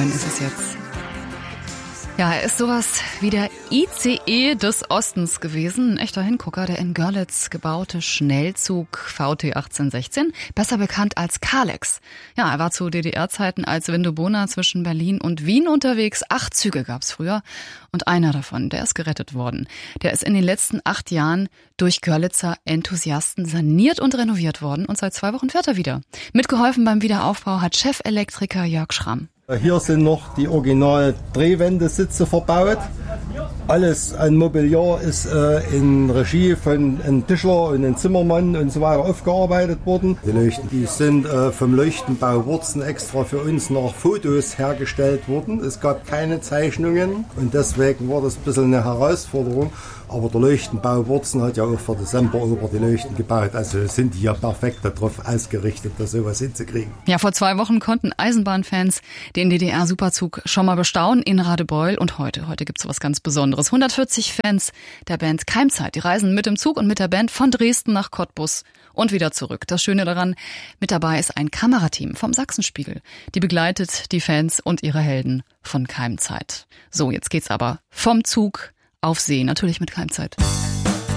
9 ist es jetzt. Ja, er ist sowas wie der ICE des Ostens gewesen. Ein echter Hingucker, der in Görlitz gebaute Schnellzug VT 1816, besser bekannt als Kalex. Ja, er war zu DDR-Zeiten als Windobona zwischen Berlin und Wien unterwegs. 8 Züge gab's früher und einer davon, der ist gerettet worden. Der ist in den letzten 8 Jahren durch Görlitzer Enthusiasten saniert und renoviert worden und seit 2 Wochen fährt er wieder. Mitgeholfen beim Wiederaufbau hat Chefelektriker Jörg Schramm. Hier sind noch die Original-Drehwendesitze verbaut. Alles an Mobiliar ist in Regie von einem Tischler und einem Zimmermann und so weiter aufgearbeitet worden. Die Leuchten, die sind vom Leuchtenbau Wurzen extra für uns nach Fotos hergestellt worden. Es gab keine Zeichnungen und deswegen war das ein bisschen eine Herausforderung. Aber der Leuchtenbau Wurzen hat ja auch für Dezember über die Leuchten gebaut. Also sind die ja perfekt darauf ausgerichtet, da sowas hinzukriegen. Ja, vor 2 Wochen konnten Eisenbahnfans den DDR-Superzug schon mal bestaunen in Radebeul. Und heute gibt's was ganz Besonderes. 140 Fans der Band Keimzeit. Die reisen mit dem Zug und mit der Band von Dresden nach Cottbus und wieder zurück. Das Schöne daran, mit dabei ist ein Kamerateam vom Sachsenspiegel. Die begleitet die Fans und ihre Helden von Keimzeit. So, jetzt geht's aber vom Zug auf See, natürlich mit Keimzeit.